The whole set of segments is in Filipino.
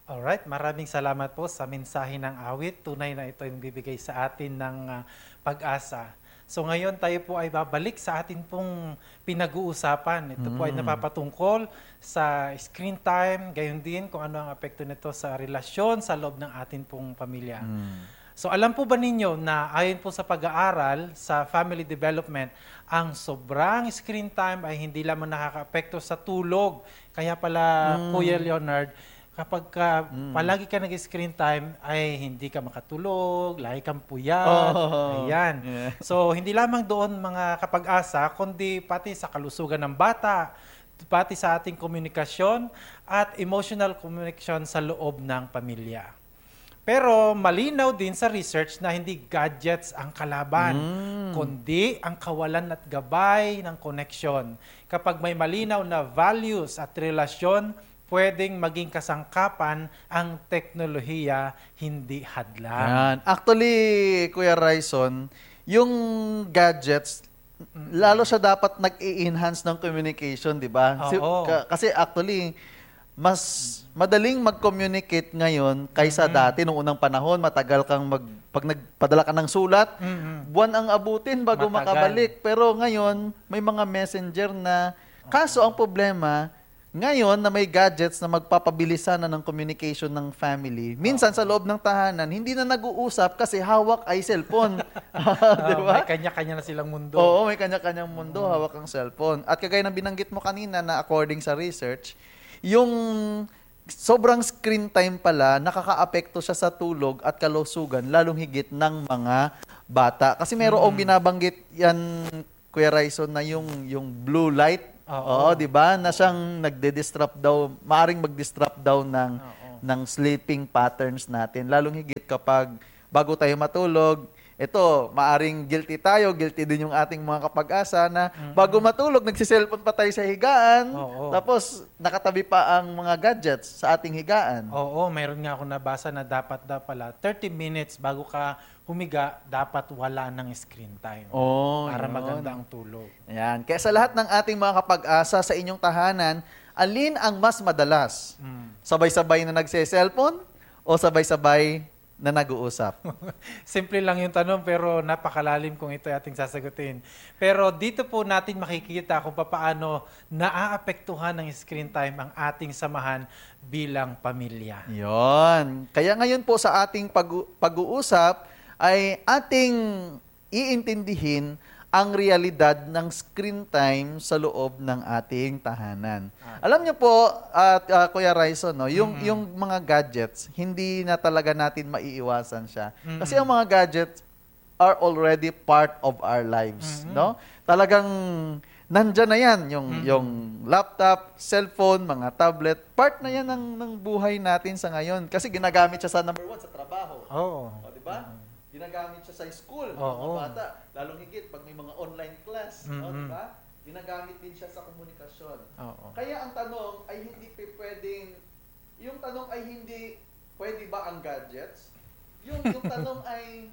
Alright, maraming salamat po sa mensahe ng awit. Tunay na ito yung bibigay sa atin ng pag-asa. So ngayon tayo po ay babalik sa atin pong pinag-uusapan. Ito po ay napapatungkol sa screen time, gayon din kung ano ang apekto nito sa relasyon sa loob ng atin pong pamilya. So alam po ba ninyo na ayon po sa pag-aaral sa family development, ang sobrang screen time ay hindi lamang nakakaapekto sa tulog. Kaya pala, Kuya Leonard, kapag palagi ka nag-screen time, ay hindi ka makatulog, lagi kang puyat, Oh, ayan. yeah. So, hindi lamang doon mga kapag-asa, kundi pati sa kalusugan ng bata, pati sa ating komunikasyon at emotional connection sa loob ng pamilya. Pero malinaw din sa research na hindi gadgets ang kalaban, kundi ang kawalan at gabay ng connection. Kapag may malinaw na values at relasyon, pwedeng maging kasangkapan ang teknolohiya, hindi hadlang. Yan. Actually, Kuya Raison, yung gadgets, lalo siya dapat nag-i-enhance ng communication, di ba? Oo. Kasi actually, mas madaling mag-communicate ngayon kaysa dati nung unang panahon, matagal kang pag nagpadala ka ng sulat, buwan ang abutin bago Matagal. makabalik. Pero ngayon, may mga messenger na, kaso ang problema, ngayon na may gadgets na magpapabilisan na ng communication ng family, minsan sa loob ng tahanan, hindi na nag-uusap kasi hawak ay cellphone. Di ba? May kanya-kanya na silang mundo. Oo, may kanya-kanyang mundo, hawak ang cellphone. At kagaya ng binanggit mo kanina na according sa research, yung sobrang screen time pala, nakakaapekto siya sa tulog at kalusugan, lalong higit ng mga bata. Kasi mayroong binabanggit yan, Kuya Raison, na yung blue light. Oo, di ba? Na siyang nagde-disrupt daw, maaring mag-disrupt daw ng sleeping patterns natin. Lalong higit kapag bago tayo matulog, ito, maaring guilty tayo, guilty din yung ating mga kapag-asa na bago matulog, nagsiselfon pa tayo sa higaan, Oo. tapos nakatabi pa ang mga gadgets sa ating higaan. Oo, mayroon nga ako nabasa na dapat pala 30 minutes bago ka humiga, dapat wala ng screen time. Oh, Para yun. maganda ang tulog. Ayan. Kaya sa lahat ng ating mga kapag-asa sa inyong tahanan, alin ang mas madalas? Sabay-sabay na nagse-cellphone o sabay-sabay na nag-uusap? Simple lang yung tanong pero napakalalim kung ito ay ating sasagutin. Pero dito po natin makikita kung paano naaapektuhan ng screen time ang ating samahan bilang pamilya. Yon. Kaya ngayon po sa ating pag-uusap ay ating iintindihin ang realidad ng screen time sa loob ng ating tahanan. Alam niyo po, Kuya Raison, no, yung mga gadgets, hindi na talaga natin maiiwasan siya. Kasi ang mga gadgets are already part of our lives, no? Talagang nandyan na yan, yung laptop, cellphone, mga tablet, part na yan ng buhay natin sa ngayon. Kasi ginagamit siya sa number one, sa trabaho. Oo. O, di ba? Ginagamit siya sa school, ng Oo. mga bata. Lalong higit, pag may mga online class, no, di ba? Ginagamit din siya sa komunikasyon. Oo. Kaya ang tanong ay hindi pwedeng, yung tanong ay hindi, pwede ba ang gadgets? Yung tanong ay,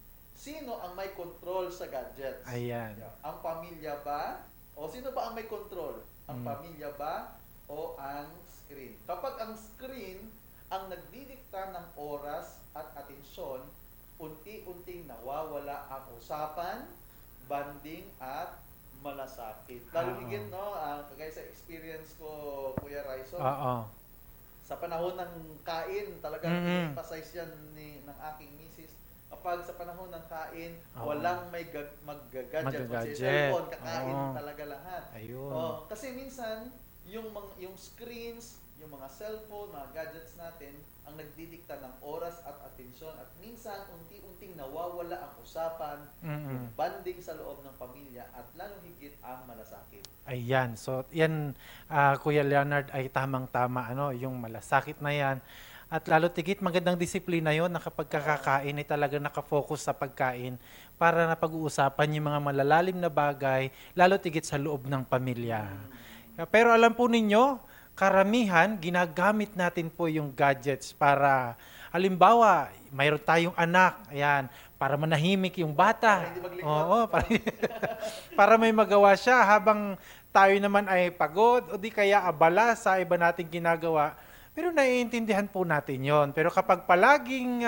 sino ang may control sa gadgets? Ayan. Ang pamilya ba? O sino ba ang may control? Ang pamilya ba? O ang screen? Kapag ang screen ang nagdidikta ng oras at atensyon, unti-unting nawawala ang usapan, banding at malasakit. Lalo higit, no? Kagaya sa experience ko, Kuya Raison, Oo. sa panahon ng kain, talagang emphasize yan ng aking misis. Kapag sa panahon ng kain, Oo. walang may mag-gadget, Mag-gadget. cellphone, kakain Oo. talaga lahat. Ayun. Kasi minsan, yung screens, yung mga cellphone, mga gadgets natin, ang nagdidikta ng oras at atensyon at minsan unti-unting nawawala ang usapan, yung banding sa loob ng pamilya at lalong higit ang malasakit. Ayan. So, yan, Kuya Leonard, ay tamang-tama, yung malasakit na yan. At lalo tigit, magandang disiplina yon na kapag kakakain ay talagang nakafocus sa pagkain para na pag-uusapan yung mga malalalim na bagay, lalo tigit sa loob ng pamilya. Pero alam po ninyo, karamihan, ginagamit natin po yung gadgets para, halimbawa, mayroon tayong anak, ayan, para manahimik yung bata. Para hindi maglikot. Oo, para may magawa siya habang tayo naman ay pagod o di kaya abala sa iba nating ginagawa. Pero naiintindihan po natin yon. Pero kapag palaging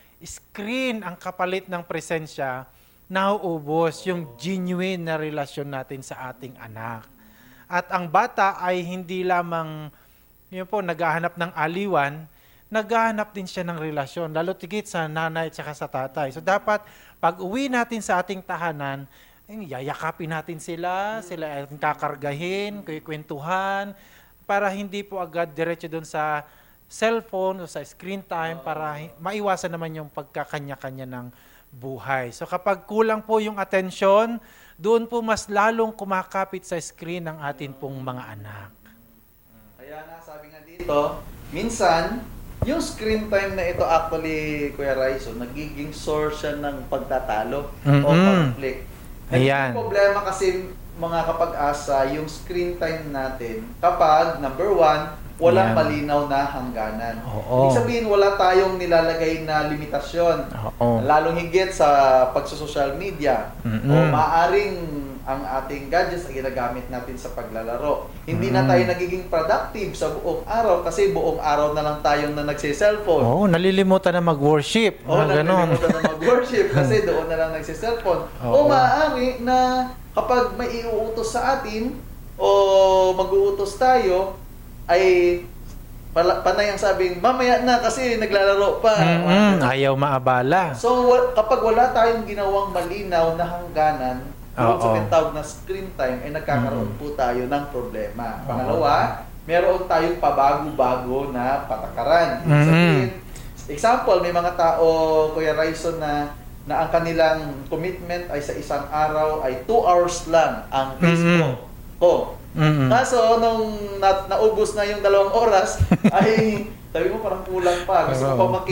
screen ang kapalit ng presensya, nauubos yung genuine na relasyon natin sa ating anak. At ang bata ay hindi lamang yun po, naghahanap ng aliwan, naghahanap din siya ng relasyon, lalo tigit sa nanay at saka sa tatay. So dapat, pag uwi natin sa ating tahanan, yayakapin natin sila ay kakargahin, kukwentuhan, para hindi po agad diretso doon sa cellphone o sa screen time para maiwasan naman yung pagkakanya-kanya ng buhay. So kapag kulang po yung atensyon, doon po mas lalong kumakapit sa screen ng atin pong mga anak. Kaya nga, sabi nga dito, minsan, yung screen time na ito actually, Kuya Raizo, nagiging source siya ng pagtatalo o conflict. Ayan. Naging problema kasi mga kapag-asa, yung screen time natin, kapag, number one, walang malinaw na hangganan. Ibig sabihin, wala tayong nilalagay na limitasyon. Lalong higit sa pagsusocial media. O maaring ang ating gadgets ay ginagamit natin sa paglalaro. Hindi na tayo nagiging productive sa buong araw kasi buong araw na lang tayong na nagsiselfone. Nalilimutan na mag-worship. Nalilimutan na mag-worship kasi doon na lang nagsiselfone. O maaari na kapag may iuutos sa atin o mag-uutos tayo, ay panay ang sabing, mamaya na kasi naglalaro pa. Ayaw maabala. So, kapag wala tayong ginawang malinaw na hangganan, doon sa tinatawag na screen time, ay nagkakaroon po tayo ng problema. Pangalawa, meron tayong pabago-bago na patakaran. Sabihin, example, may mga tao, Kuya Raison, na ang kanilang commitment ay sa isang araw ay 2 hours lang ang Facebook ko. Kaso, nung naubos na yung 2 oras, ay sabi mo parang kulang pa. Gusto ko pa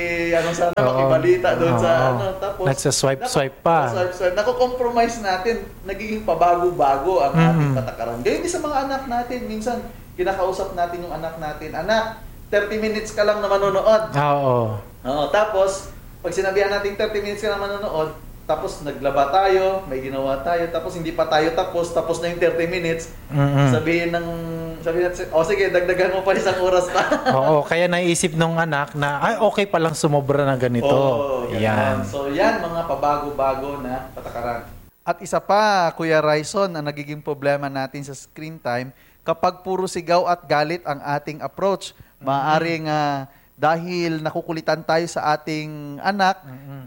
makibalita doon sa tapos nagsaswipe pa. Nako-compromise natin. Nagiging pabago-bago ang ating patakaran. Ganyan din sa mga anak natin. Minsan, kinakausap natin yung anak natin. Anak, 30 minutes ka lang na manonood. Tapos, pag sinabihan natin 30 minutes ka lang manonood, tapos naglaba tayo, may ginawa tayo, tapos hindi pa tayo tapos na yung 30 minutes, sabihin natin, sige, dagdagan mo pa 1 oras pa. Kaya naisip nung anak na, okay palang sumobra na ganito. Yan. So yan, mga pabago-bago na patakaran. At isa pa, Kuya Raison, ang nagiging problema natin sa screen time, kapag puro sigaw at galit ang ating approach, maaaring dahil nakukulitan tayo sa ating anak,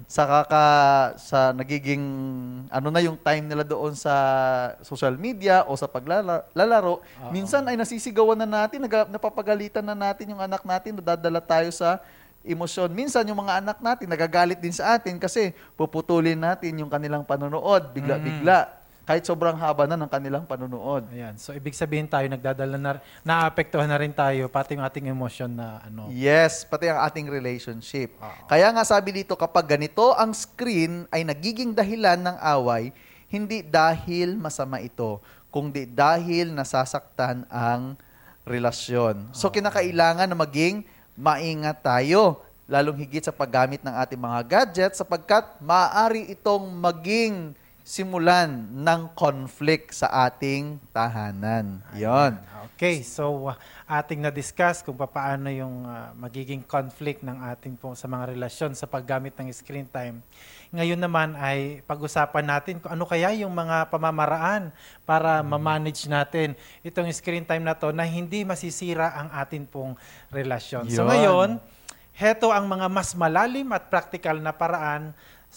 sa nagiging yung time nila doon sa social media o sa paglalaro, minsan ay nasisigawan na natin, napapagalitan na natin yung anak natin, nadadala tayo sa emosyon. Minsan yung mga anak natin nagagalit din sa atin kasi puputulin natin yung kanilang panonood bigla-bigla. Kahit sobrang haba na ng kanilang panunood. Ayan. So, ibig sabihin tayo, naapektuhan na rin tayo, pati yung ating emosyon na Yes, pati ang ating relationship. Kaya nga sabi dito, kapag ganito ang screen ay nagiging dahilan ng away, hindi dahil masama ito, kundi dahil nasasaktan ang relasyon. So, kinakailangan na maging maingat tayo, lalong higit sa paggamit ng ating mga gadgets, sapagkat maaari itong maging simulan ng conflict sa ating tahanan. Yon. Okay, so ating na-discuss kung paano yung magiging conflict ng ating po sa mga relasyon sa paggamit ng screen time. Ngayon naman ay pag-usapan natin kung ano kaya yung mga pamamaraan para ma-manage natin itong screen time na to na hindi masisira ang ating pong relasyon. So ngayon, heto ang mga mas malalim at practical na paraan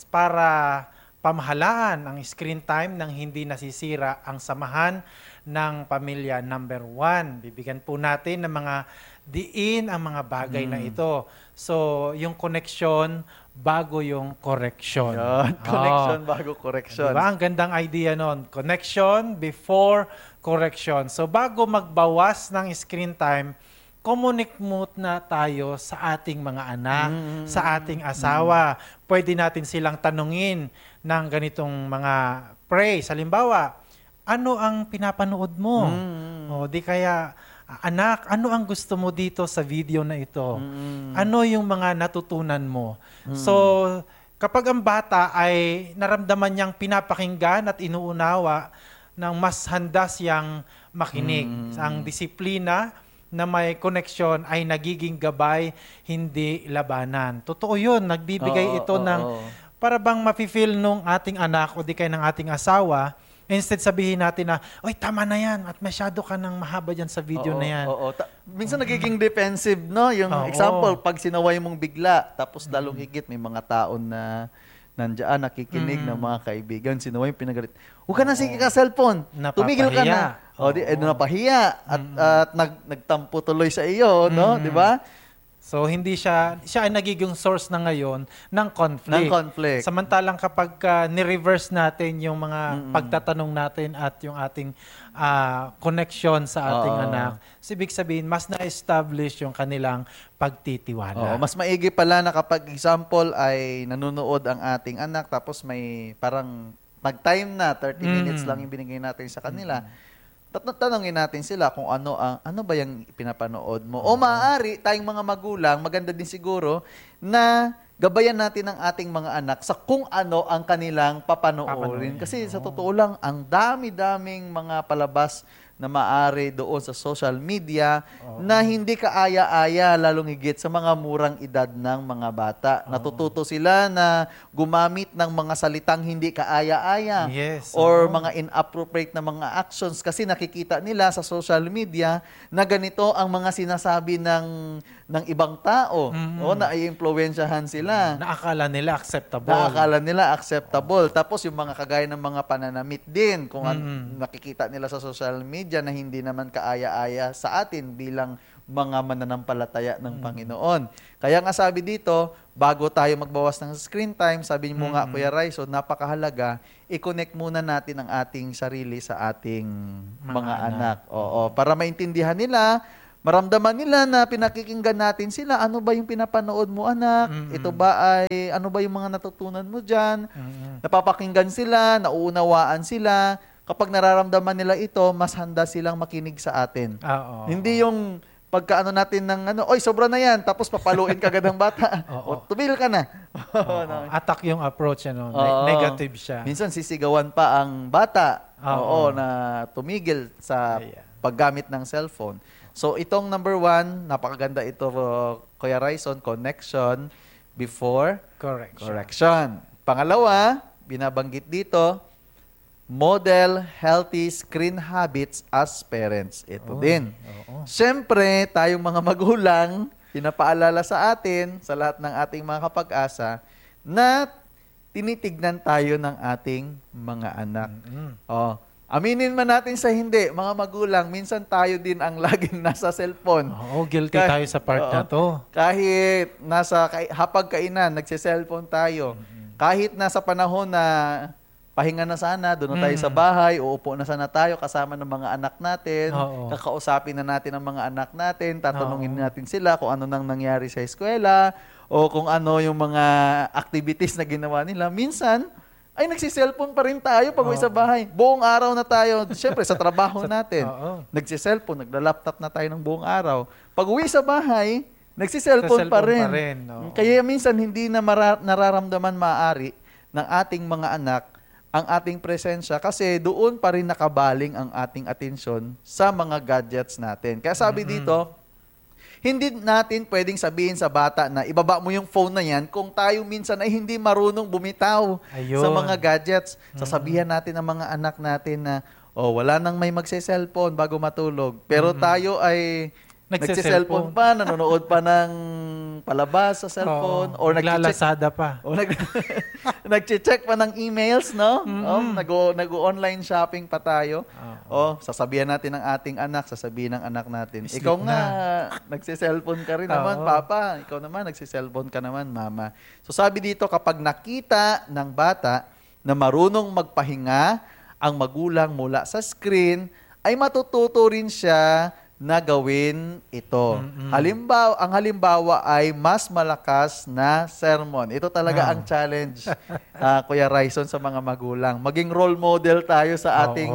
para pamahalaan ang screen time nang hindi nasisira ang samahan ng pamilya. Number 1, bibigyan po natin ng mga diin ang mga bagay na ito. So, yung connection bago yung correction. Connection bago correction. Diba? Ang gandang idea nun. Connection before correction. So, bago magbawas ng screen time, communicate na tayo sa ating mga anak, sa ating asawa. Pwede natin silang tanungin ng ganitong mga praise. Halimbawa, ano ang pinapanood mo? O di kaya, anak, ano ang gusto mo dito sa video na ito? Ano yung mga natutunan mo? So, kapag ang bata ay naramdaman niyang pinapakinggan at inuunawa, ng mas handa siyang makinig. Ang disiplina na may koneksyon ay nagiging gabay, hindi labanan. Totoo yun, nagbibigay ito ng para bang mafe-feel nung ating anak o di kaya ng ating asawa, instead sabihin natin na, oy, tama na yan at masyado ka nang mahaba dyan sa video na yan. Minsan nagiging defensive, no? Yung example, pag sinaway mong bigla, tapos lalong higit, may mga taon na nandiyan, nakikinig ng mga kaibigan, sinaway, pinagalit. Huwag ka na sige ka cellphone. Tumigil ka na. Napahiya. At nagtampo tuloy sa iyo, no? Di ba? So hindi siya ay nagiging source na ngayon ng conflict. Samantalang kapag ni-reverse natin yung mga pagtatanong natin at yung ating connection sa ating anak, ibig sabihin mas na-establish yung kanilang pagtitiwala. Mas maigi pala na kapag example ay nanonood ang ating anak tapos may parang nag-time na 30 minutes lang yung binigay natin sa kanila. Tanungin natin sila kung ano ba yung pinapanood mo. O maaari, tayong mga magulang, maganda din siguro, na gabayan natin ang ating mga anak sa kung ano ang kanilang papanoorin. Kasi sa totoo lang, ang dami-daming mga palabas na maaari doon sa social media na hindi kaaya-aya, lalong higit sa mga murang edad ng mga bata. Natututo sila na gumamit ng mga salitang hindi kaaya-aya or mga inappropriate na mga actions kasi nakikita nila sa social media na ganito ang mga sinasabi ng ibang tao o na-i-impluwensyahan sila. Naakala nila acceptable. Tapos yung mga kagaya ng mga pananamit din kung nakikita nila sa social media na hindi naman kaaya-aya sa atin bilang mga mananampalataya ng Panginoon. Kaya nga sabi dito, bago tayo magbawas ng screen time, sabi mo nga Kuya Raison, napakahalaga, i-connect muna natin ang ating sarili sa ating mga anak. Para maintindihan nila, maramdaman nila na pinakikinggan natin sila. Ano ba yung pinapanood mo, anak? Ito ba ay, ano ba yung mga natutunan mo dyan? Napapakinggan sila, nauunawaan sila. Kapag nararamdaman nila ito, mas handa silang makinig sa atin. Hindi yung pagkaano natin ng oy, sobra na yan, tapos papaluin ka agad ng bata. Tumigil ka na. Attack yung approach, negative siya. Minsan sisigawan pa ang bata na tumigil sa paggamit ng cellphone. So, itong number 1, napakaganda ito, Kuya Raison, connection before correction. Pangalawa, binabanggit dito, model healthy screen habits as parents. Ito din. Siyempre, tayong mga magulang, pinapaalala sa atin, sa lahat ng ating mga kapag-asa, na tinitignan tayo ng ating mga anak. Aminin man natin sa hindi, mga magulang, minsan tayo din ang laging nasa cellphone. Guilty tayo sa part na to. Kahit nasa hapag-kainan, nagse-cellphone tayo. Kahit nasa panahon na pahinga na sana, doon na tayo sa bahay, uupo na sana tayo kasama ng mga anak natin, kakausapin na natin ang mga anak natin, tatanungin natin sila kung ano nang nangyari sa eskwela, o kung ano yung mga activities na ginawa nila. Minsan, ay nagsi-cellphone pa rin tayo pag uwi sa bahay. Buong araw na tayo, siyempre sa trabaho natin, nagsi-cellphone, nagla-laptop na tayo ng buong araw. Pag uwi sa bahay, nagsi-cellphone pa rin. Kaya minsan hindi na nararamdaman maaari ng ating mga anak ang ating presensya kasi doon pa rin nakabaling ang ating atensyon sa mga gadgets natin. Kaya sabi dito, hindi natin pwedeng sabihin sa bata na ibaba mo yung phone na yan kung tayo minsan ay hindi marunong bumitaw sa mga gadgets. Sasabihan natin ang mga anak natin na wala nang may magse-cellphone bago matulog. Pero tayo ay nagse-cellphone pa, nanonood pa ng palabas sa cellphone, or naglalasada pa. O nagche-check pa ng emails, no? Nag-online shopping pa tayo. Sasabihan natin ng ating anak, sasabihin ng anak natin, ikaw nga, nagse-cellphone ka rin naman, papa. Ikaw naman, nagse-cellphone ka naman, mama. So sabi dito, kapag nakita ng bata na marunong magpahinga ang magulang mula sa screen, ay matututo rin siya na gawin ito. Ang halimbawa ay mas malakas na sermon. Ito talaga ang challenge, Kuya Raison, sa mga magulang. Maging role model tayo sa ating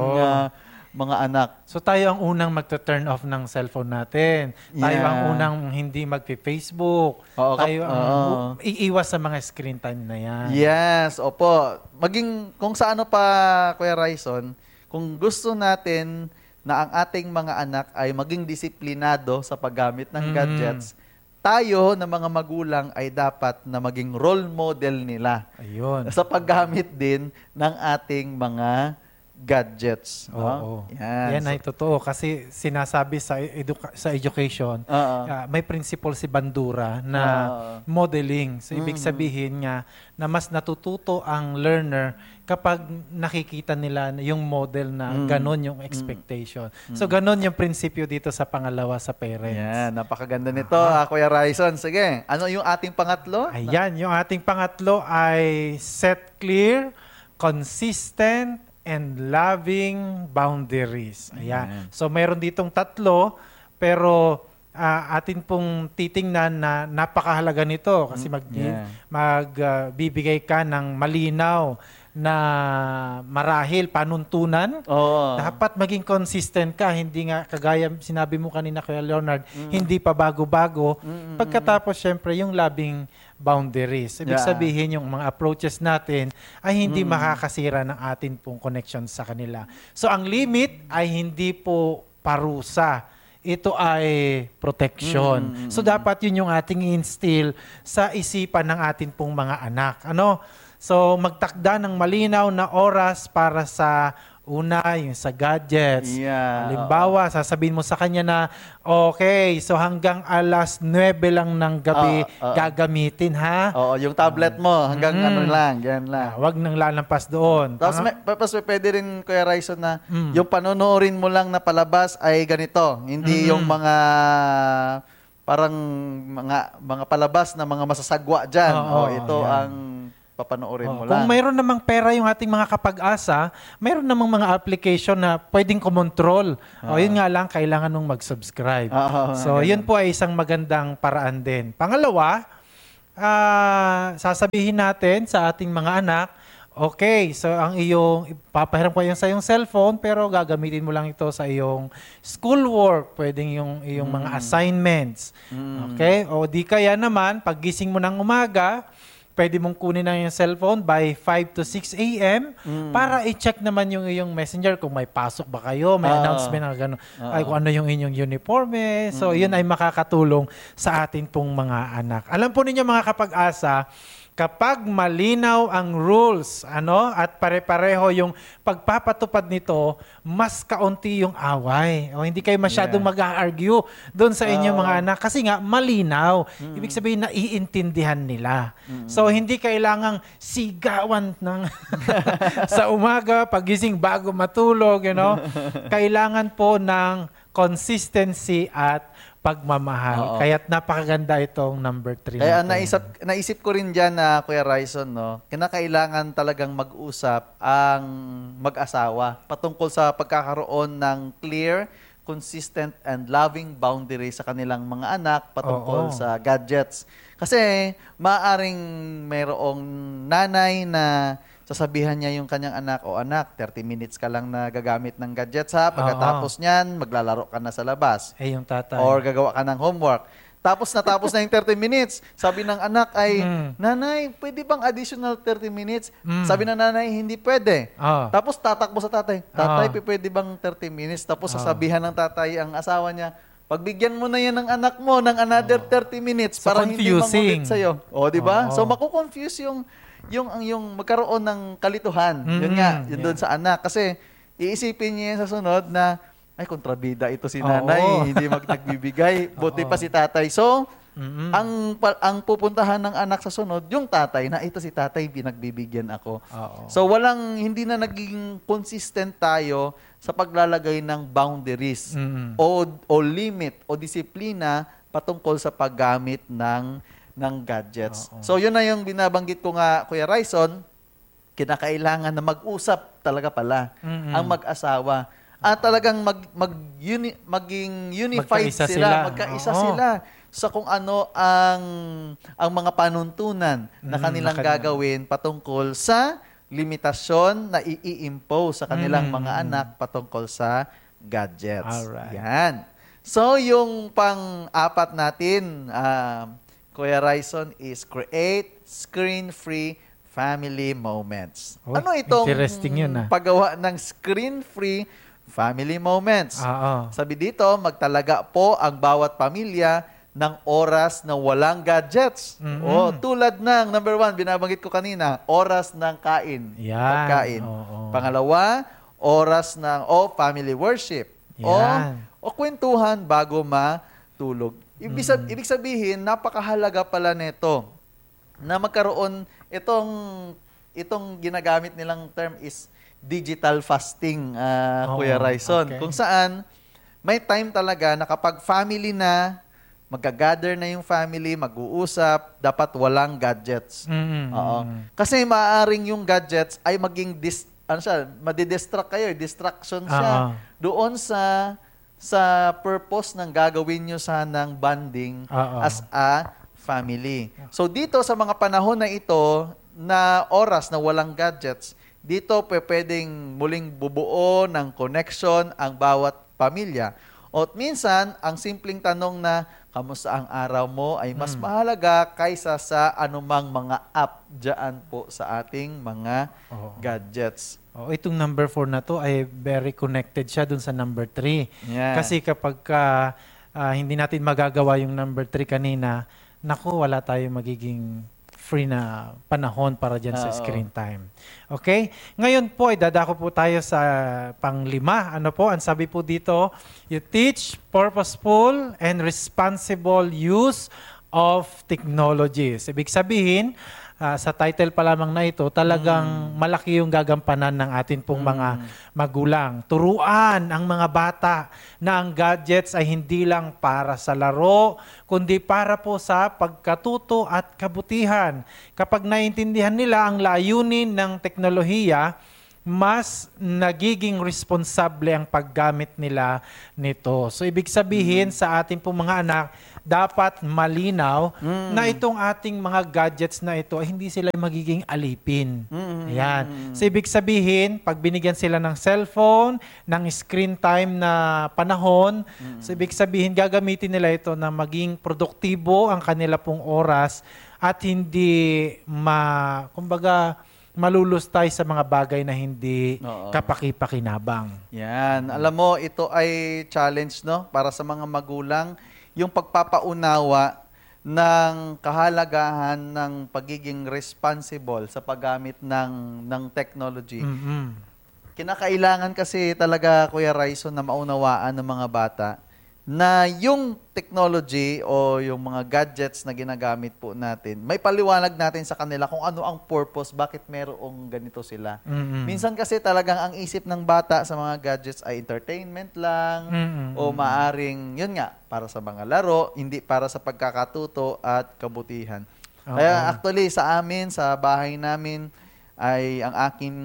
mga anak. So tayo ang unang magto-turn off ng cellphone natin. Tayo ang unang hindi magpi-Facebook. Tayo ang iiwas sa mga screen time na yan. Yes, opo. Maging kung sa ano pa, Kuya Raison, kung gusto natin na ang ating mga anak ay maging disiplinado sa paggamit ng gadgets, tayo na mga magulang ay dapat na maging role model nila Ayun. sa paggamit din ng ating mga gadgets. Oo. Yan. Yan ay totoo kasi sinasabi sa education, may principle si Bandura na modeling. So ibig sabihin nga na mas natututo ang learner kapag nakikita nila yung model na ganon yung expectation. So ganon yung prinsipyo dito sa pangalawa sa parents. Yan, napakaganda nito, Kuya Raison. Sige, ano yung ating pangatlo? Ayan, yung ating pangatlo ay set clear, consistent, and loving boundaries. Ayan. So mayroon ditong tatlo, pero atin pong titingnan na napakahalaga nito kasi magbibigay ka ng malinaw na marahil panuntunan. Dapat maging consistent ka, hindi nga kagaya sinabi mo kanina Kuya Leonard, hindi pa bago-bago. Pagkatapos syempre yung loving boundaries. Ibig sabihin yung mga approaches natin ay hindi makakasira ng atin pong connection sa kanila. So ang limit ay hindi po parusa. Ito ay protection. So dapat yun yung ating i-instill sa isipan ng atin pong mga anak. So magtakda ng malinaw na oras para sa una, yung sa gadgets. Halimbawa, sasabihin mo sa kanya na, okay, so hanggang alas 9 lang ng gabi gagamitin, ha? Yung tablet mo, hanggang ano lang, yan lang. Wag nang lalampas doon. Tapos pwede rin, Kuya Raison, na yung panonoorin mo lang na palabas ay ganito. Hindi yung mga parang mga palabas na mga masasagwa dyan. Ito ang papanoorin mo lang. Kung mayroon namang pera yung ating mga kapag-asa, mayroon namang mga application na pwedeng kumontrol. Yun nga lang, kailangan nung mag-subscribe. So, yun po ay isang magandang paraan din. Pangalawa, sasabihin natin sa ating mga anak, okay, so ang papahiram ko yung sa iyong cellphone, pero gagamitin mo lang ito sa iyong schoolwork, pwedeng iyong mga assignments. Okay? O di kaya naman, paggising mo ng umaga, pwede mong kunin na yung cellphone by 5 to 6 a.m. para i-check naman yung iyong messenger kung may pasok ba kayo, may announcement na gano'n, ay kung ano yung inyong uniforme. So, yun ay makakatulong sa atin pong mga anak. Alam po ninyo mga kapag-asa, kapag malinaw ang rules, at pare-pareho yung pagpapatupad nito, mas kaunti yung away. O hindi kayo masyadong mag-argue doon sa inyong mga anak kasi nga malinaw. Ibig sabihin naiintindihan nila. So hindi kailangang sigawan ng sa umaga, pagising bago matulog, Kailangan po ng consistency at pagmamahal. Kaya't napakaganda itong number 3. Kaya naisip ko rin dyan na Kuya Raison, kinakailangan talagang mag-usap ang mag-asawa patungkol sa pagkakaroon ng clear, consistent, and loving boundary sa kanilang mga anak patungkol sa gadgets. Kasi maaring mayroong nanay na sasabihan niya yung kanyang anak, anak, 30 minutes ka lang na gagamit ng gadgets ha. Pagkatapos niyan, maglalaro ka na sa labas. Yung tatay. Or gagawa ka ng homework. Natapos na yung 30 minutes. Sabi ng anak ay, nanay, pwede bang additional 30 minutes? Sabi ng nanay, hindi pwede. Tapos tatakbo sa tatay. Tatay, pwede bang 30 minutes? Tapos sasabihan ng tatay ang asawa niya, pagbigyan mo na yan ng anak mo ng another 30 minutes so para confusing. hindi mangulit sa'yo. Di ba? So makukonfuse yung magkaroon ng kalituhan. Yun nga, yun doon sa anak. Kasi iisipin niya sa sunod na, ay, kontrabida ito si nanay, hindi nagbibigay. Buti pa si tatay. So, ang pupuntahan ng anak sa sunod, yung tatay, na ito si tatay, pinagbibigyan ako. So, hindi na naging consistent tayo sa paglalagay ng boundaries o limit o disiplina patungkol sa paggamit ng gadgets. So, yun na yung binabanggit ko nga, Kuya Raison, kinakailangan na mag-usap talaga pala ang mag-asawa. At talagang maging unified magkaisa sila sa kung ano ang mga panuntunan na kanilang gagawin patungkol sa limitasyon na i-impose sa kanilang mga anak patungkol sa gadgets. Alright. Yan. So, yung pang-apat natin, Kuya Raison, is create screen-free family moments. Ano itong interesting yun, paggawa ng screen-free family moments. Oo. Sabi dito, magtalaga po ang bawat pamilya ng oras na walang gadgets. O, tulad ng, number 1, binabanggit ko kanina, oras ng kain. Yan. Pagkain. Oo. Pangalawa, oras ng family worship. Yan. O kwentuhan bago matulog. Ibig sabihin, napakahalaga pala nito na magkaroon itong ginagamit nilang term is digital fasting, Kuya Raison. Okay. Kung saan, may time talaga na kapag family na, mag-gather na yung family, mag-uusap, dapat walang gadgets. Oo. Kasi maaaring yung gadgets ay maging madidistract kayo, distraction siya. Doon sa purpose ng gagawin nyo sanang bonding as a family. So dito sa mga panahon na ito, na oras na walang gadgets, dito pwedeng muling bubuo ng connection ang bawat pamilya. O minsan, ang simpleng tanong na, kamusta ang araw mo ay mas mahalaga kaysa sa anumang mga app dyan po sa ating mga gadgets. Itong number 4 na to ay very connected siya dun sa number 3. Yeah. Kasi kapag hindi natin magagawa yung number 3 kanina, naku, wala tayong magiging free na panahon para dyan sa screen time. Okay? Ngayon po, dadako po tayo sa pang-5. Ano po? Ang sabi po dito, you teach purposeful and responsible use of technologies. Ibig sabihin, sa title pa lamang na ito, talagang malaki yung gagampanan ng atin pong mga magulang. Turuan ang mga bata na ang gadgets ay hindi lang para sa laro, kundi para po sa pagkatuto at kabutihan. Kapag naintindihan nila ang layunin ng teknolohiya, mas nagiging responsable ang paggamit nila nito. So, ibig sabihin sa ating pong mga anak, dapat malinaw na itong ating mga gadgets na ito ay hindi sila magiging alipin. Ayan. So, ibig sabihin, pag binigyan sila ng cellphone, ng screen time na panahon, so, ibig sabihin, gagamitin nila ito na maging produktibo ang kanila pong oras at hindi kumbaga, malulustay sa mga bagay na hindi kapaki-pakinabang. Yan. Alam mo, ito ay challenge, no? Para sa mga magulang, yung pagpapaunawa ng kahalagahan ng pagiging responsible sa paggamit ng technology. Kinakailangan kasi talaga, Kuya Raison, na maunawaan ng mga bata na yung technology o yung mga gadgets na ginagamit po natin, may paliwanag natin sa kanila kung ano ang purpose, bakit merong ganito sila. Minsan kasi talagang ang isip ng bata sa mga gadgets ay entertainment lang o maaring, yun nga, para sa mga laro, hindi para sa pagkakatuto at kabutihan. Kaya actually sa amin, sa bahay namin, ay ang aking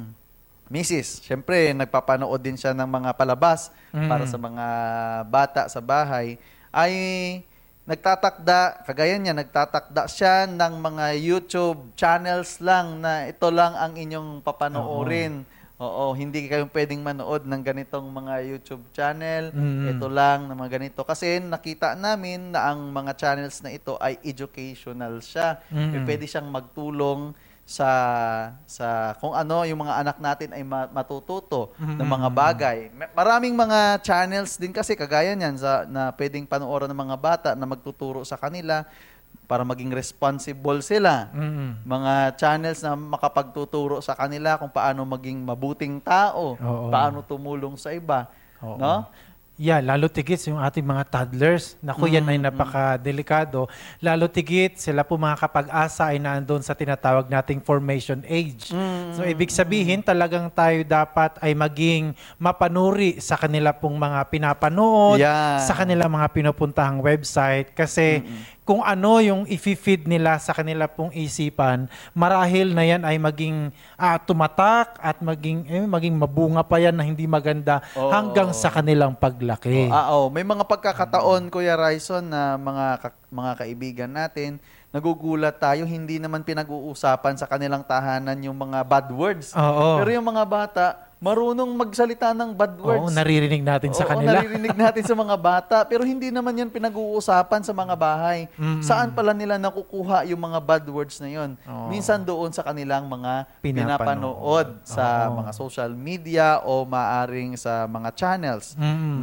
Mrs. Siyempre, nagpapanood din siya ng mga palabas para sa mga bata sa bahay. Ay nagtatakda, kagaya niya, nagtatakda siya ng mga YouTube channels lang na ito lang ang inyong papanoorin. Oo, hindi kayong pwedeng manood ng ganitong mga YouTube channel. Ito lang na mga ganito. Kasi nakita namin na ang mga channels na ito ay educational siya. Pwede siyang magtulong sa kung ano yung mga anak natin ay matututo ng mga bagay. Maraming mga channels din kasi kagaya niyan na pwedeng panoorin ng mga bata na magtuturo sa kanila para maging responsible sila. Mga channels na makapagtuturo sa kanila kung paano maging mabuting tao, paano tumulong sa iba, no? Yeah, lalo tigit yung ating mga toddlers. Naku, yan ay napaka-delikado. Lalo tigit, sila po mga kapag-asa ay naandun sa tinatawag nating formation age. So, ibig sabihin, talagang tayo dapat ay maging mapanuri sa kanila pong mga pinapanood, sa kanila mga pinupuntahang website. Kasi kung ano yung i-feed nila sa kanila pong isipan, marahil na yan ay maging tumatak at maging mabunga pa yan na hindi maganda hanggang sa kanilang paglaki. May mga pagkakataon, Kuya Raison, na mga kaibigan natin, nagugulat tayo, hindi naman pinag-uusapan sa kanilang tahanan yung mga bad words. Pero yung mga bata, marunong magsalita ng bad words. Oo, naririnig natin sa Oo, kanila. naririnig natin sa mga bata. Pero hindi naman yan pinag-uusapan sa mga bahay. Saan pala nila nakukuha yung mga bad words na yun? Oo. Minsan doon sa kanilang mga Pinapanood. pinapanood sa Oo. mga social media o maaring sa mga channels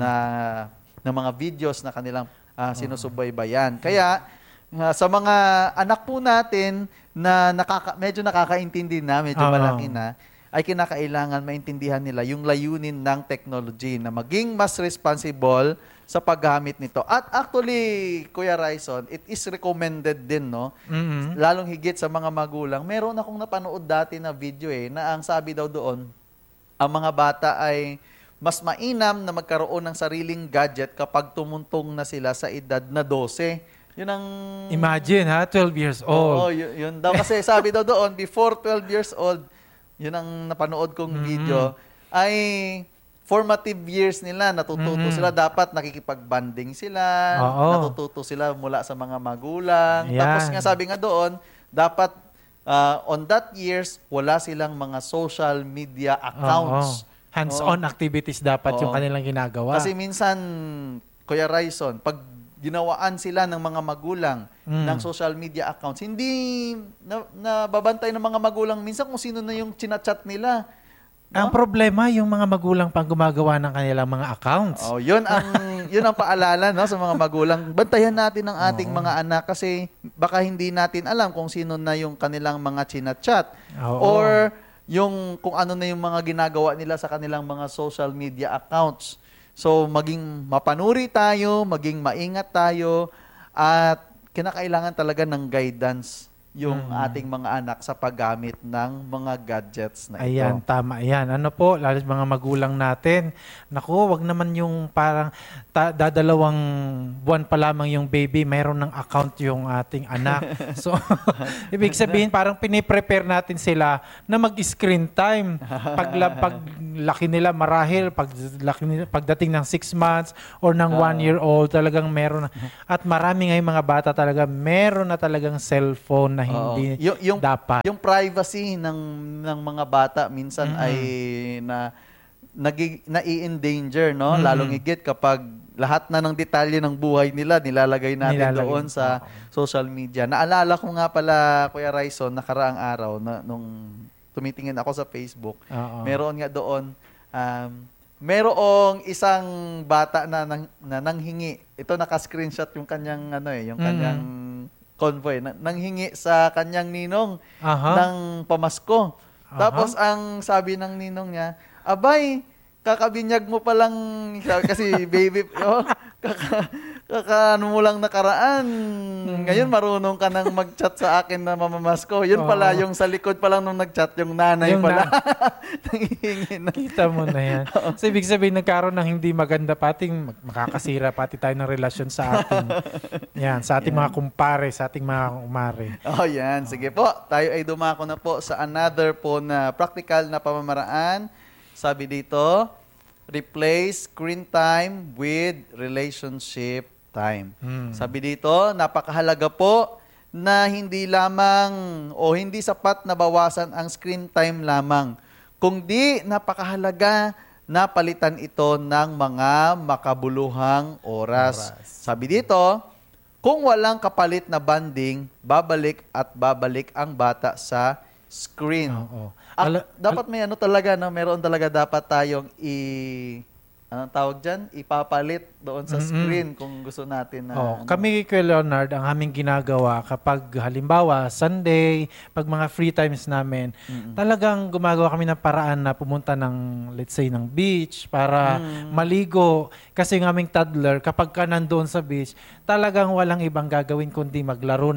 na mga videos na kanilang sinusubaybayan. Kaya sa mga anak po natin na medyo nakakaintindi na, medyo malaki na, ay kinakailangan maintindihan nila yung layunin ng technology na maging mas responsible sa paggamit nito. At actually, Kuya Raison, it is recommended din, no? Lalong higit sa mga magulang. Meron akong napanood dati na video na ang sabi daw doon, ang mga bata ay mas mainam na magkaroon ng sariling gadget kapag tumuntong na sila sa edad na 12. Yun ang... Imagine, 12 years old. Oo, yun daw. Kasi sabi daw doon, before 12 years old, yun ang napanood kong video, ay formative years nila. Natututo sila. Dapat nakikipag-banding sila. Oo. Natututo sila mula sa mga magulang. Yan. Tapos nga sabi nga doon, dapat on that years, wala silang mga social media accounts. Oo. Hands-on activities dapat yung Oo. kanilang ginagawa. Kasi minsan, Kuya Raison, pag ginawaan sila ng mga magulang ng social media accounts, hindi nababantay ng mga magulang minsan kung sino na yung chinachat nila. No? Ang problema, yung mga magulang pang gumagawa ng kanilang mga accounts. Oh, yun ang paalala, no, sa mga magulang. Bantayan natin ang ating mga anak kasi baka hindi natin alam kung sino na yung kanilang mga chinachat. Oo. Or yung kung ano na yung mga ginagawa nila sa kanilang mga social media accounts. So, maging mapanuri tayo, maging maingat tayo, at kinakailangan talaga ng guidance yung ating mga anak sa paggamit ng mga gadgets na ito. Ayan, tama yan. Ano po, lalo sa mga magulang natin, naku, wag naman yung parang dadalawang buwan pa lamang yung baby, mayroon ng account yung ating anak. So, ibig sabihin, parang piniprepare natin sila na mag-screen time. Paglaki nila, marahil, pagdating ng 6 months or ng 1 year old, talagang meron na. At marami ngayong mga bata talaga, meron na talagang cellphone na hindi dapat. Yung privacy ng mga bata minsan ay nai-endanger, no? Lalong higit kapag lahat na ng detalye ng buhay nila nilalagay natin doon sa social media. Naalala ko nga pala, Kuya Raison, nakaraang araw na nung tumitingin ako sa Facebook, meron nga doon merong isang bata na nanghingi. Ito naka-screenshot yung kanyang yung kanyang convoy, nanghingi sa kanyang ninong ng pamasko. Tapos ang sabi ng ninong niya, abay, kakabinyag mo pa lang, kasi baby, ano mo lang nakaraan. Ngayon marunong ka nang mag-chat sa akin na mamamasko. Yun pala, yung sa likod pa lang nung nag-chat, yung nanay yung pala. Nanghihingi na. Kita mo na yan. So, ibig sabihin, nagkaroon ng hindi maganda pating makakasira pati tayo ng relasyon sa ating sa ating mga kumpare, sa ating mga kumare. Yan. Sige po. Tayo ay dumako na po sa another po na practical na pamamaraan. Sabi dito, replace screen time with relationship time. Sabi dito, napakahalaga po na hindi lamang o hindi sapat na bawasan ang screen time lamang, kundi napakahalaga na palitan ito ng mga makabuluhang oras. Sabi dito, kung walang kapalit na banding, babalik at babalik ang bata sa screen. Dapat may talaga, no? Meron talaga dapat tayong anong tawag dyan? Ipapalit doon sa screen kung gusto natin na... Kami, Kuya Leonard, ang aming ginagawa kapag halimbawa, Sunday, pag mga free times namin, talagang gumagawa kami ng paraan na pumunta ng, let's say, ng beach para maligo. Kasi yung aming toddler, kapag ka nandoon sa beach, talagang walang ibang gagawin kundi maglaro,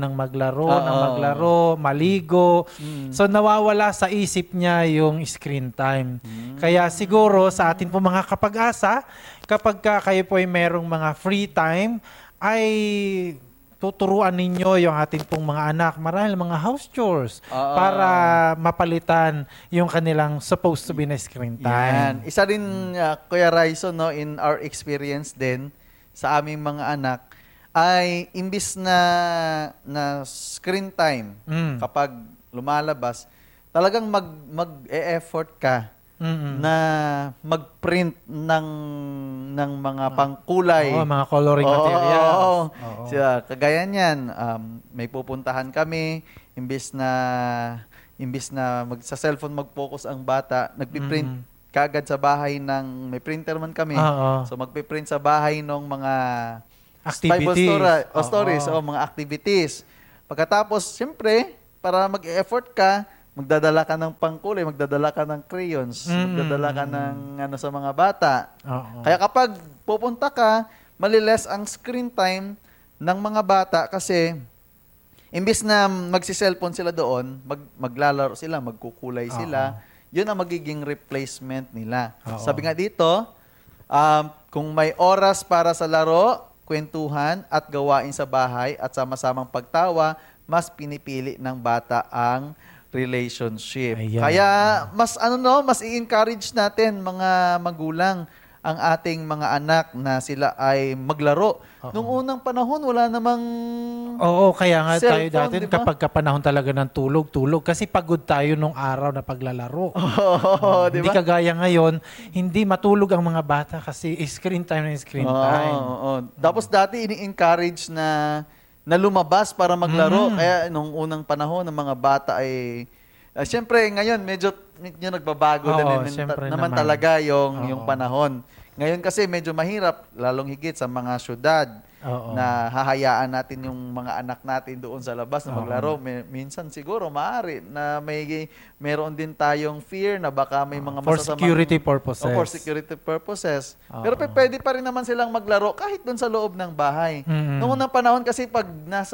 maligo. So, nawawala sa isip niya yung screen time. Kaya siguro sa atin po mga kapag-asa, kapag kayo po ay merong mga free time, ay tuturuan ninyo yung ating pong mga anak, marahil mga house chores, para mapalitan yung kanilang supposed to be na screen time. Yan. Isa rin, Kuya Raison, no, in our experience din, sa aming mga anak, ay imbis na screen time, kapag lumalabas, talagang mag-e-effort ka na mag-print ng mga pangkulay. Oo, mga coloring materials. Oo. Siya, kagaya niyan, may pupuntahan kami, imbis na sa cellphone mag-focus ang bata, nagpiprint kagad sa bahay may printer man kami. So magpiprint sa bahay ng mga activities. Bible stories o mga activities. Pagkatapos, siyempre, para mag-effort ka, magdadala ka ng pangkulay, magdadala ka ng crayons, magdadala ka ng sa mga bata. Kaya kapag pupunta ka, maliles ang screen time ng mga bata kasi imbis na magsi-cellphone sila doon, maglalaro sila, magkukulay sila, yun ang magiging replacement nila. Sabi nga dito, kung may oras para sa laro, kwentuhan at gawain sa bahay at sama-samang pagtawa, mas pinipili ng bata ang relationship. Ayan. Kaya mas i-encourage natin mga magulang ang ating mga anak na sila ay maglaro. Nung unang panahon, wala namang Oo, kaya nga tayo cellphone, dati diba? kapag kapanahon talaga ng tulog kasi pagod tayo nung araw na paglalaro. Oo, Hindi diba? kagaya ngayon, hindi matulog ang mga bata kasi screen time na screen time. Tapos dati ini-encourage na lumabas para maglaro. Kaya nung unang panahon ng mga bata ay siyempre ngayon medyo nagbabago siyempre naman naman. talaga yung panahon. Ngayon kasi medyo mahirap, lalong higit sa mga syudad na hahayaan natin yung mga anak natin doon sa labas na maglaro. Minsan siguro maaari na meron din tayong fear na baka may mga For masasamang security purposes. for security purposes. Pero pwede pa rin naman silang maglaro kahit doon sa loob ng bahay. Noong unang panahon kasi pag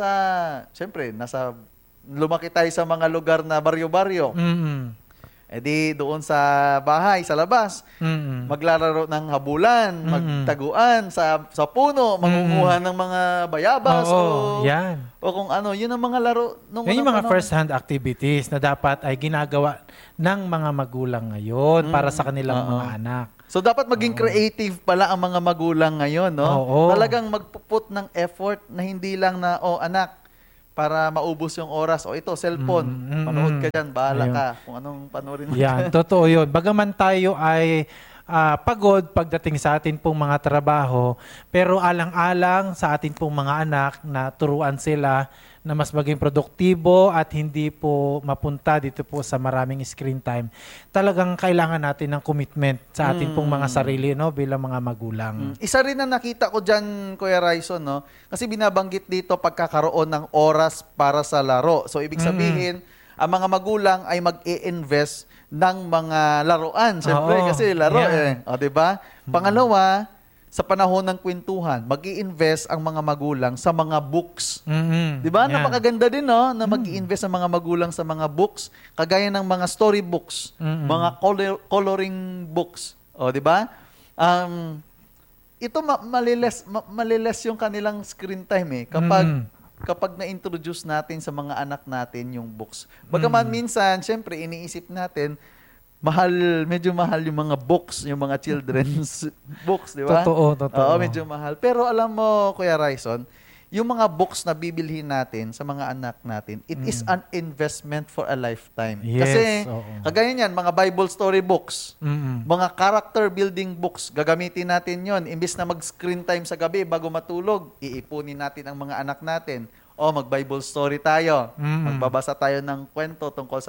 lumaki tayo sa mga lugar na baryo-baryo. Di doon sa bahay, sa labas, maglalaro ng habulan, magtaguan sa puno, mangunguha ng mga bayabas yan. o kung ano, yun ang mga laro nung Yan yung mga panahon. first-hand activities na dapat ay ginagawa ng mga magulang ngayon para sa kanilang mga anak. So dapat maging creative pala ang mga magulang ngayon, no? Talagang magpuput ng effort na hindi lang na anak, para maubos yung oras. Ito, cellphone. Panood ka dyan, bahala ka. Kung anong panoorin mo. Yan, totoo yun. Bagaman tayo ay pagod pagdating sa atin pong mga trabaho, pero alang-alang sa atin pong mga anak na turuan sila na mas maging produktibo at hindi po mapunta dito po sa maraming screen time. Talagang kailangan natin ng commitment sa atin pong mga sarili, no, bilang mga magulang. Isa rin na nakita ko dyan, Kuya Raison, no? Kasi binabanggit dito pagkakaroon ng oras para sa laro. So, ibig sabihin, ang mga magulang ay mag-i-invest ng mga laruan. Siyempre, kasi laro diba? Pangalawa, sa panahon ng kwentuhan, mag-i-invest ang mga magulang sa mga books. Diba? Napakaganda din, no? Na mag-i-invest ang mga magulang sa mga books, kagaya ng mga story books, mga coloring books. Diba? Ito maliles yung kanilang screen time kapag na-introduce natin sa mga anak natin yung books. Bagaman minsan, syempre, iniisip natin, medyo mahal yung mga books, yung mga children's books, di ba? Totoo. Oo, medyo mahal. Pero alam mo, Kuya Raison, yung mga books na bibilhin natin sa mga anak natin, it is an investment for a lifetime. Yes, kasi, kagaya niyan, mga Bible story books, mga character building books, gagamitin natin yon. Imbis na mag-screen time sa gabi bago matulog, iipunin natin ang mga anak natin. Mag-Bible story tayo. Magbabasa tayo ng kwento tungkol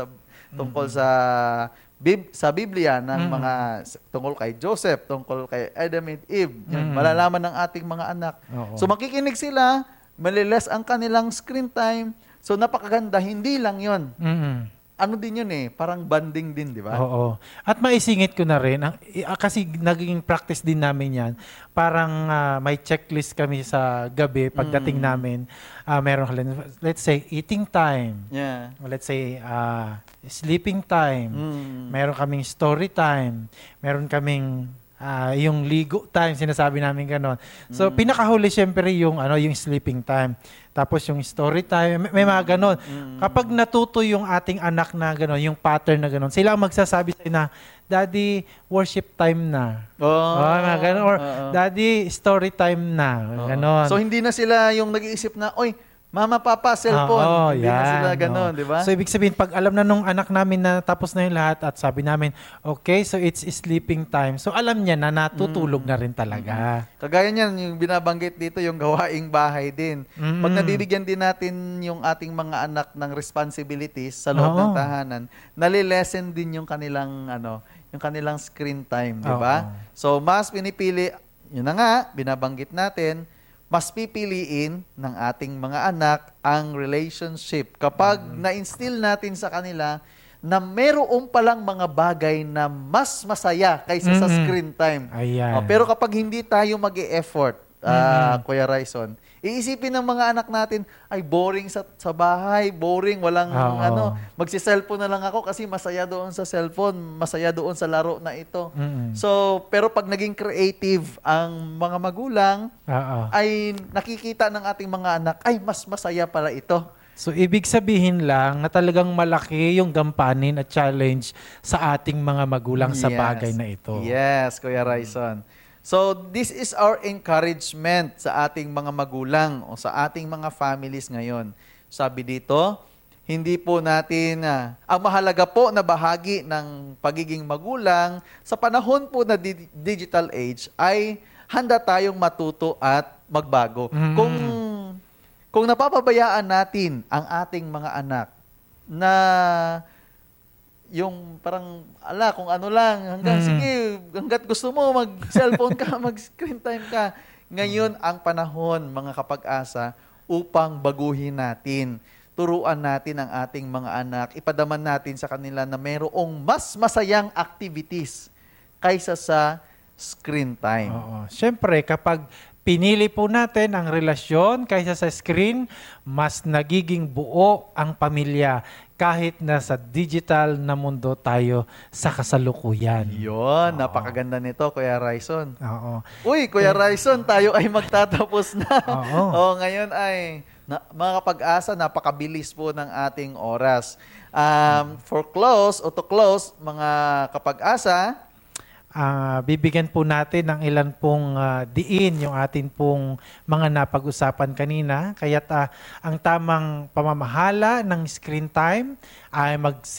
sa Biblia ng mga tungkol kay Joseph, tungkol kay Adam and Eve. Yan, malalaman ng ating mga anak. So makikinig sila, maliles ang kanilang screen time. So napakaganda, hindi lang 'yon. Ano din 'yun parang banding din, di ba? Oo. At maisingit ko na rin, kasi naging practice din namin yan, parang may checklist kami sa gabi pagdating namin. Meron, let's say, eating time. Yeah. Let's say, sleeping time. Meron kaming story time. Meron kaming yung ligo time, sinasabi namin ganon. So, pinakahuli syempre yung sleeping time. Tapos yung story time, may mga ganon. Kapag natuto yung ating anak na ganon, yung pattern na ganon, sila ang magsasabi sa'yo na, Daddy, worship time na. Mga ganon. Or, Daddy, story time na. Ganon. So, hindi na sila yung nag-iisip na, Mama, papa, cellphone. Oo, Hindi na sila yan, ganun, oo. di ba? So, ibig sabihin, pag alam na nung anak namin na tapos na yung lahat at sabi namin, okay, so it's sleeping time. So, alam niya na natutulog na rin talaga. Kagaya niyan, yung binabanggit dito, yung gawaing bahay din. Pag nabibigyan din natin yung ating mga anak ng responsibilities sa loob ng Oo. tahanan, nalilesen din yung kanilang yung kanilang screen time, di ba? Oo. So mas pinipili, yun na nga, binabanggit natin, mas pipiliin ng ating mga anak ang relationship kapag na-instill natin sa kanila na meron palang mga bagay na mas masaya kaysa sa screen time. Ayan. Pero kapag hindi tayo mag-e-effort, Kuya Raison, iisipin ng mga anak natin, ay boring sa bahay, boring, walang Oo. magsi-cellphone na lang ako kasi masaya doon sa cellphone, masaya doon sa laro na ito. Mm-mm. So, pero pag naging creative ang mga magulang, Oo. ay nakikita ng ating mga anak, ay mas masaya pala ito. So, ibig sabihin lang na talagang malaki yung gampanin at challenge sa ating mga magulang sa Yes. bagay na ito. Yes, Kuya Raison. So, this is our encouragement sa ating mga magulang o sa ating mga families ngayon. Sabi dito, hindi po natin, ang mahalaga po na bahagi ng pagiging magulang sa panahon po na digital age ay handa tayong matuto at magbago. Kung napapabayaan natin ang ating mga anak na yung parang, kung ano lang, sige, hanggat gusto mo, mag-cellphone ka, mag-screen time ka. Ngayon ang panahon, mga kapag-asa, upang baguhin natin. Turuan natin ang ating mga anak, ipadaman natin sa kanila na mayroong mas masayang activities kaysa sa screen time. Oo. Siyempre, kapag pinili po natin ang relasyon kaysa sa screen, mas nagiging buo ang pamilya kahit na sa digital na mundo tayo sa kasalukuyan. Yun, napakaganda nito, Kuya Raison. Oo. Uy, Kuya Raison, tayo ay magtatapos na. Oo. Ngayon ay, mga kapag-asa, napakabilis po ng ating oras. For close, o to close, mga kapag-asa, bibigyan po natin ng ilan pong diin yung atin pong mga napag-usapan kanina. Kaya't ang tamang pamamahala ng screen time ay